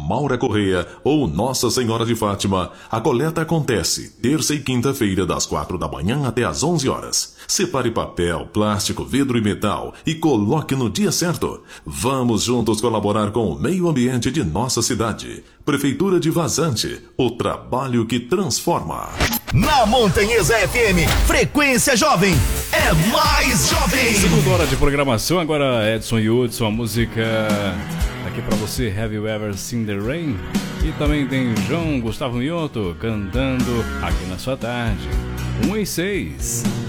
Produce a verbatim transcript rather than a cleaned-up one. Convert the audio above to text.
Maura Correia ou Nossa Senhora de Fátima, a coleta acontece terça e quinta-feira das quatro da manhã até às onze horas. Separe papel, plástico, vidro e metal e coloque no dia certo. Vamos juntos colaborar com o meio ambiente de nossa cidade. Prefeitura de Vazante, o trabalho que transforma. Na Montanhesa F M, Frequência Jovem, é mais jovem. Segunda hora de programação, agora Edson e Hudson, a música aqui pra você, Have You Ever Seen the Rain? E também tem João Gustavo Mioto cantando aqui na sua tarde. um e seis.